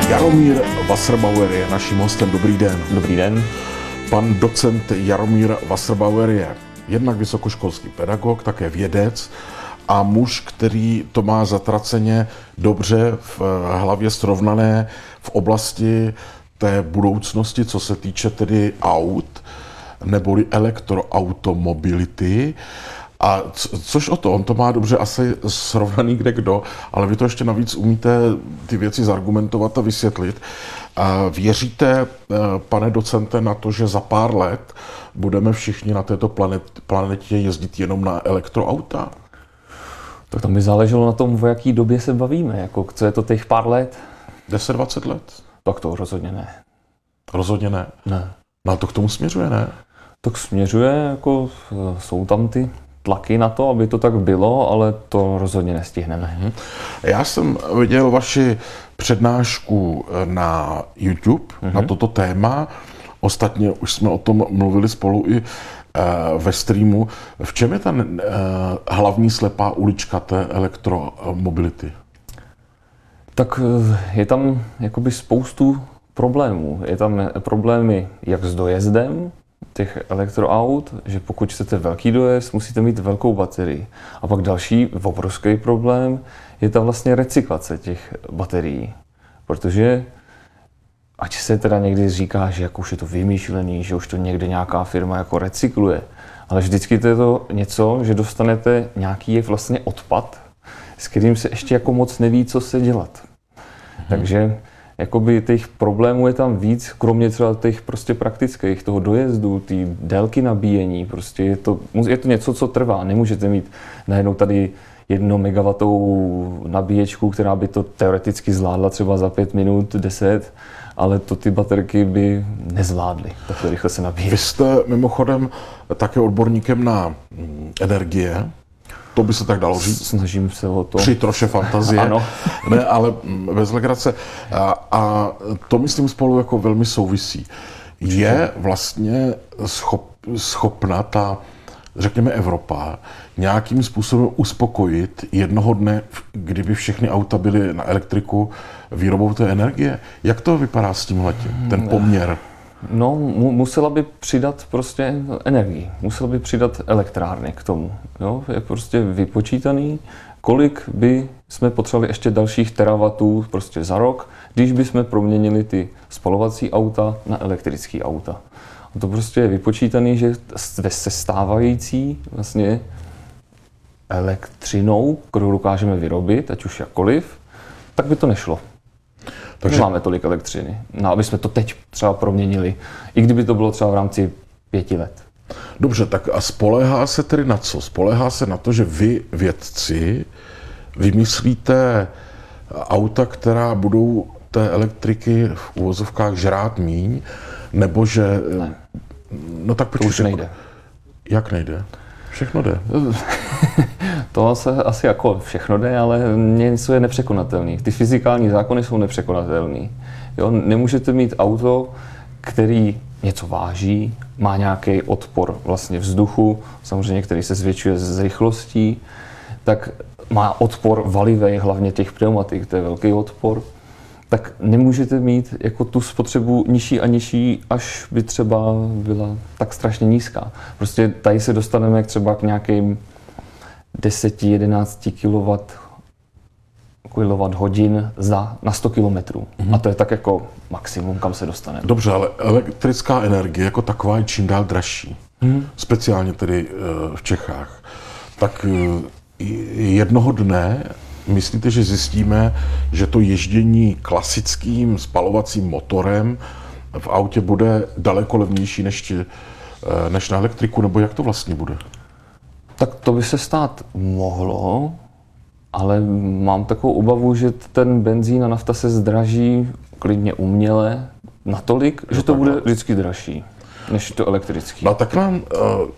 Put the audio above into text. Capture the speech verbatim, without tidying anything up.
Jaromír Wasserbauer je naším hostem. Dobrý den. Dobrý den. Pan docent Jaromír Wasserbauer je jednak vysokoškolský pedagog, také vědec a muž, který to má zatraceně dobře v hlavě srovnané v oblasti té budoucnosti, co se týče tedy aut, neboli elektroautomobility. A co, což o to, on to má dobře asi srovnaný kde kdo, ale vy to ještě navíc umíte ty věci zargumentovat a vysvětlit. A věříte, pane docente, na to, že za pár let budeme všichni na této planet, planetě jezdit jenom na elektroauta? Tak to by záleželo na tom, o jaký době se bavíme. Jako, co je to těch pár let? deset dvacet let? Tak to rozhodně ne. Rozhodně ne? Ne. No a to k tomu směřuje, ne? Tak směřuje, jako jsou tam ty tlaky na to, aby to tak bylo, ale to rozhodně nestihneme. Já jsem viděl vaši přednášku na YouTube mm-hmm. na toto téma. Ostatně už jsme o tom mluvili spolu i ve streamu. V čem je ta hlavní slepá ulička té elektromobility? Tak je tam jakoby spoustu problémů. Je tam problémy jak s dojezdem těch elektroaut, že pokud chcete velký dojezd, musíte mít velkou baterii. A pak další obrovský problém je ta vlastně recyklace těch baterií. Protože ať se teda někdy říká, že jako už je to vymýšlený, že už to někde nějaká firma jako recykluje, ale vždycky to je to něco, že dostanete nějaký vlastně odpad, s kterým se ještě jako moc neví, co se dělat. Hmm. Takže jakoby těch problémů je tam víc, kromě třeba těch prostě praktických, toho dojezdu, té délky nabíjení, prostě je to, je to něco, co trvá. Nemůžete mít najednou tady jedno megawatovou nabíječku, která by to teoreticky zvládla třeba za pět minut, deset, ale to ty baterky by nezvládly, takhle rychle se nabíjí. Vy jste mimochodem také odborníkem na energie. To by se tak dalo říct. Snažím se o to. Při troše fantazie. Ano. Ne, ale bez legrace. A, a to myslím spolu jako velmi souvisí. Je vlastně schop, schopna ta, řekněme, Evropa nějakým způsobem uspokojit jednoho dne, kdyby všechny auta byly na elektriku, výrobou té energie? Jak to vypadá s tímhletím, ten poměr? No, mu, musela by přidat prostě energii, musela by přidat elektrárny k tomu. Jo? Je prostě vypočítaný, kolik by jsme potřebovali ještě dalších terawattů prostě za rok, když bychom proměnili ty spalovací auta na elektrické auta. A to prostě je vypočítaný, že se stávající vlastně elektřinou, kterou dokážeme vyrobit, ať už jakkoliv, tak by to nešlo. Takže nemáme tolik elektřiny, no, aby jsme to teď třeba proměnili, i kdyby to bylo třeba v rámci pěti let. Dobře, tak a spoléhá se tedy na co? Spoléhá se na to, že vy, vědci, vymyslíte auta, která budou té elektriky v uvozovkách žrát míň, nebo že... Ne. No tak to už nejde. Jak nejde? Všechno jde. To asi, asi jako všechno jde, ale něco je nepřekonatelný. Ty fyzikální zákony jsou nepřekonatelný. Jo, nemůžete mít auto, který něco váží, má nějaký odpor vlastně vzduchu, samozřejmě, který se zvětšuje s rychlostí, tak má odpor valivej, hlavně těch pneumatik, to je velký odpor, tak nemůžete mít jako tu spotřebu nižší a nižší, až by třeba byla tak strašně nízká. Prostě tady se dostaneme třeba k nějakým deset až jedenáct kilowatthodin za na sto kilometrů. Mm-hmm. A to je tak jako maximum, kam se dostaneme. Dobře, ale elektrická energie jako taková je čím dál dražší. Mm-hmm. Speciálně tedy v Čechách. Tak jednoho dne myslíte, že zjistíme, že to ježdění klasickým spalovacím motorem v autě bude daleko levnější než, než na elektriku, nebo jak to vlastně bude? Tak to by se stát mohlo, ale mám takovou obavu, že ten benzín a nafta se zdraží klidně uměle natolik, že to bude vždycky dražší než to elektrický. No tak nám